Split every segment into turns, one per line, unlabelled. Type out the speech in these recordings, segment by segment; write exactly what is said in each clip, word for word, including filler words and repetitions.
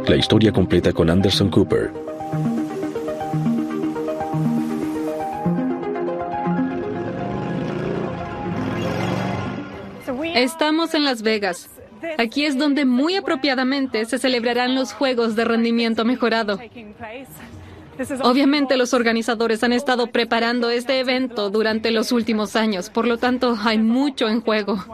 La historia completa con Anderson Cooper.
Estamos en Las Vegas. Aquí es donde muy apropiadamente se celebrarán los juegos de rendimiento mejorado. Obviamente los organizadores han estado preparando este evento durante los últimos años, por lo tanto hay mucho en juego.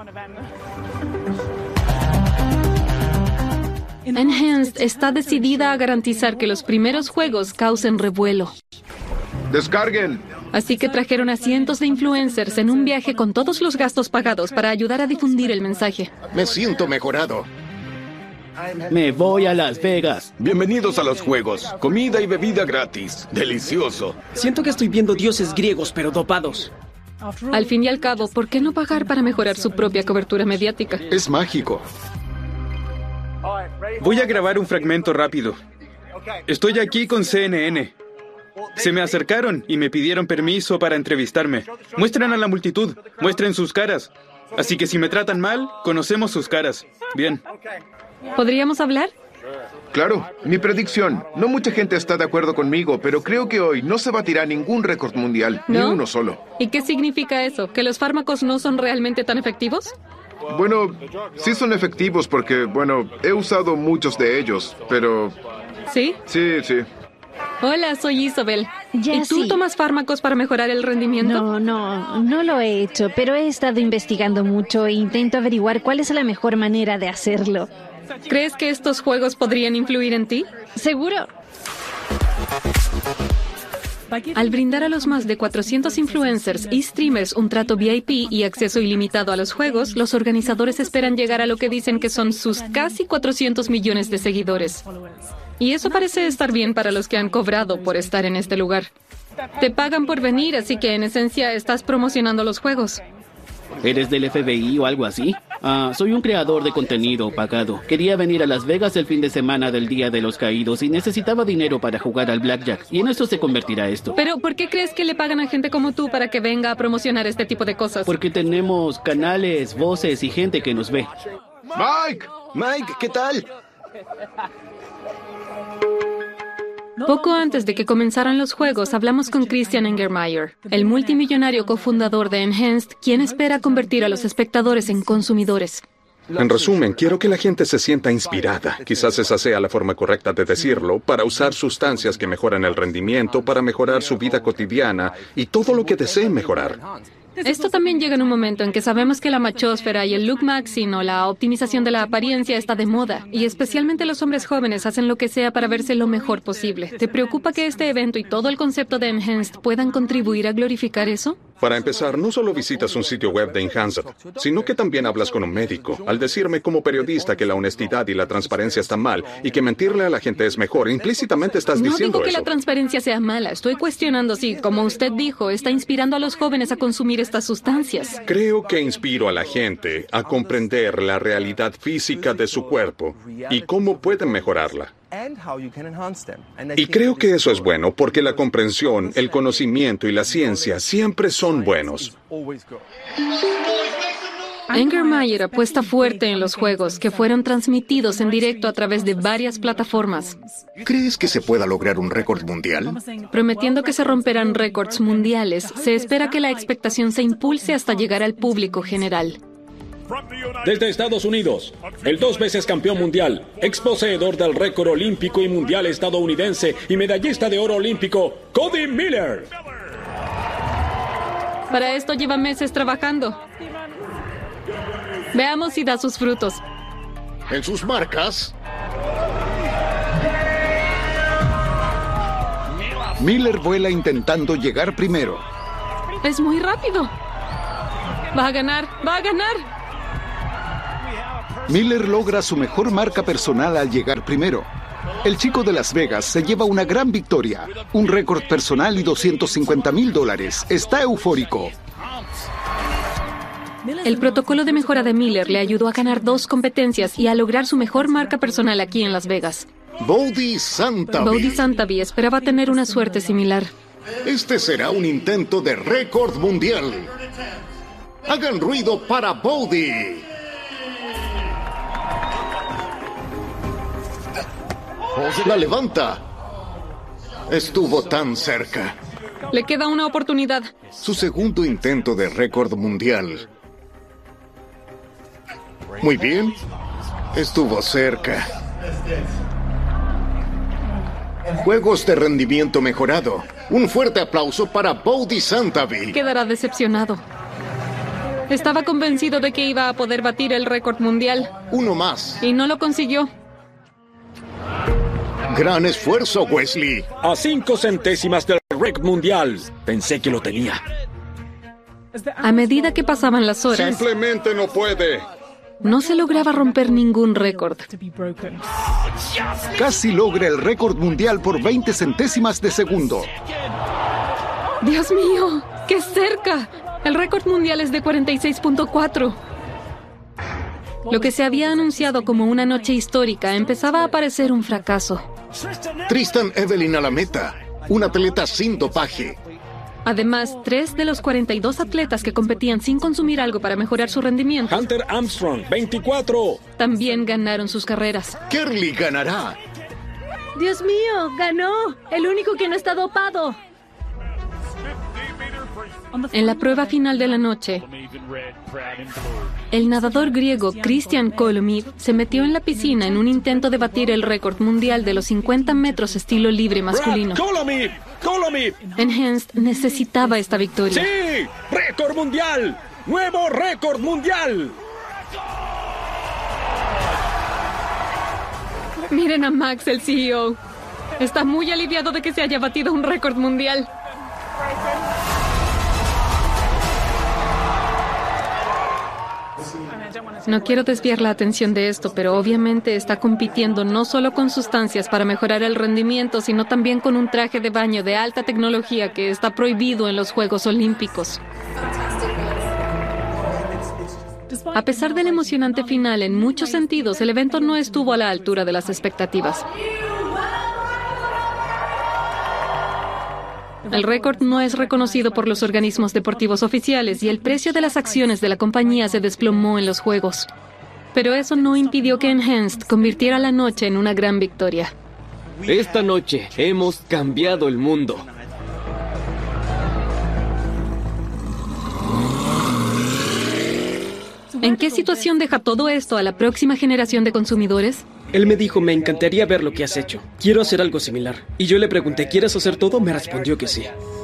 Enhanced está decidida a garantizar que los primeros juegos causen revuelo.
¡Descarguen!
Así que trajeron a cientos de influencers en un viaje con todos los gastos pagados para ayudar a difundir el mensaje.
Me siento mejorado.
Me voy a Las Vegas.
Bienvenidos a los juegos. Comida y bebida gratis. Delicioso.
Siento que estoy viendo dioses griegos, pero dopados.
Al fin y al cabo, ¿por qué no pagar para mejorar su propia cobertura mediática?
Es mágico.
Voy a grabar un fragmento rápido. Estoy aquí con C N N. Se me acercaron y me pidieron permiso para entrevistarme. Muestren a la multitud, muestren sus caras. Así que si me tratan mal, conocemos sus caras. Bien.
¿Podríamos hablar?
Claro, mi predicción. No mucha gente está de acuerdo conmigo, pero creo que hoy no se batirá ningún récord mundial,
¿No?
ni uno solo.
¿Y qué significa eso? ¿Que los fármacos no son realmente tan efectivos?
Bueno, sí son efectivos porque, bueno, he usado muchos de ellos, pero...
¿Sí?
Sí, sí.
Hola, soy Isabel.
Ya,
¿Y tú
sí.
tomas fármacos para mejorar el rendimiento?
No, no, no lo he hecho, pero he estado investigando mucho e intento averiguar cuál es la mejor manera de hacerlo.
¿Crees que estos juegos podrían influir en ti?
¿Seguro?
Al brindar a los más de cuatrocientos influencers y streamers un trato V I P y acceso ilimitado a los juegos, los organizadores esperan llegar a lo que dicen que son sus casi cuatrocientos millones de seguidores. Y eso parece estar bien para los que han cobrado por estar en este lugar. Te pagan por venir, así que en esencia estás promocionando los juegos.
¿Eres del F B I o algo así? Ah, soy un creador de contenido pagado. Quería venir a Las Vegas el fin de semana del Día de los Caídos y necesitaba dinero para jugar al blackjack. Y en eso se convertirá esto.
Pero, ¿por qué crees que le pagan a gente como tú para que venga a promocionar este tipo de cosas?
Porque tenemos canales, voces y gente que nos ve.
¡Mike!
Mike, ¿qué tal?
Poco antes de que comenzaran los juegos, hablamos con Christian Engermeyer, el multimillonario cofundador de Enhanced, quien espera convertir a los espectadores en consumidores.
En resumen, quiero que la gente se sienta inspirada, quizás esa sea la forma correcta de decirlo, para usar sustancias que mejoran el rendimiento, para mejorar su vida cotidiana y todo lo que deseen mejorar.
Esto también llega en un momento en que sabemos que la machósfera y el look maxing o la optimización de la apariencia está de moda, y especialmente los hombres jóvenes hacen lo que sea para verse lo mejor posible. ¿Te preocupa que este evento y todo el concepto de Enhanced puedan contribuir a glorificar eso?
Para empezar, no solo visitas un sitio web de Enhanced, sino que también hablas con un médico. Al decirme como periodista que la honestidad y la transparencia están mal y que mentirle a la gente es mejor, implícitamente estás
No
diciendo
digo que
eso.
la transparencia sea mala, estoy cuestionando si, como usted dijo, está inspirando a los jóvenes a consumir estas sustancias.
Creo que inspiro a la gente a comprender la realidad física de su cuerpo y cómo pueden mejorarla. Y creo que eso es bueno porque la comprensión, el conocimiento y la ciencia siempre son buenos.
Engermeyer apuesta fuerte en los juegos, que fueron transmitidos en directo a través de varias plataformas,
¿Crees que se pueda lograr un récord mundial?
prometiendo que se romperán récords mundiales. Se espera que la expectación se impulse hasta llegar al público general.
Desde Estados Unidos, el dos veces campeón mundial, ex poseedor del récord olímpico y mundial estadounidense y medallista de oro olímpico, Cody Miller.
Para esto lleva meses trabajando. Veamos si da sus frutos.
En sus marcas... Miller vuela intentando llegar primero.
Es muy rápido. Va a ganar, va a ganar.
Miller logra su mejor marca personal al llegar primero. El chico de Las Vegas se lleva una gran victoria, un récord personal y doscientos cincuenta mil dólares. Está eufórico.
El protocolo de mejora de Miller le ayudó a ganar dos competencias y a lograr su mejor marca personal aquí en Las Vegas.
Bodhi Santavi.
Bodhi Santavi esperaba tener una suerte similar.
Este será un intento de récord mundial. Hagan ruido para Bodhi.
La levanta. Estuvo tan cerca.
Le queda una oportunidad.
Su segundo intento de récord mundial. Muy bien. Estuvo cerca. Juegos de rendimiento mejorado. Un fuerte aplauso para Bode Santavi.
Quedará decepcionado. Estaba convencido de que iba a poder batir el récord mundial.
Uno más.
Y no lo consiguió.
Gran esfuerzo, Wesley.
A cinco centésimas del récord mundial. Pensé que lo tenía.
A medida que pasaban las horas,
Simplemente no puede.
no se lograba romper ningún récord.
Casi logra el récord mundial por veinte centésimas de segundo.
¡Dios mío! ¡Qué cerca! El récord mundial es de cuarenta y seis punto cuatro. Lo que se había anunciado como una noche histórica empezaba a parecer un fracaso.
Tristan Evelyn a la meta. Un atleta sin dopaje.
Además, tres de los cuarenta y dos atletas que competían sin consumir algo para mejorar su rendimiento
Hunter Armstrong, veinticuatro.
también ganaron sus carreras.
Kerley ganará.
Dios mío, ganó. El único que no está dopado.
En la prueba final de la noche, el nadador griego Christian Kolomiv se metió en la piscina en un intento de batir el récord mundial de los cincuenta metros estilo libre masculino.
Brad Kolomiv, Kolomiv.
Enhanced necesitaba esta victoria.
¡Sí! ¡Récord mundial! ¡Nuevo récord mundial!
Miren a Max, el C E O. Está muy aliviado de que se haya batido un récord mundial. No quiero desviar la atención de esto, pero obviamente está compitiendo no solo con sustancias para mejorar el rendimiento, sino también con un traje de baño de alta tecnología que está prohibido en los Juegos Olímpicos. A pesar del emocionante final, en muchos sentidos, el evento no estuvo a la altura de las expectativas. El récord no es reconocido por los organismos deportivos oficiales y el precio de las acciones de la compañía se desplomó en los Juegos. Pero eso no impidió que Enhanced convirtiera la noche en una gran victoria.
Esta noche hemos cambiado el mundo.
¿En qué situación deja todo esto a la próxima generación de consumidores?
Él me dijo, me encantaría ver lo que has hecho. Quiero hacer algo similar. Y yo le pregunté, ¿quieres hacer todo? Me respondió que sí.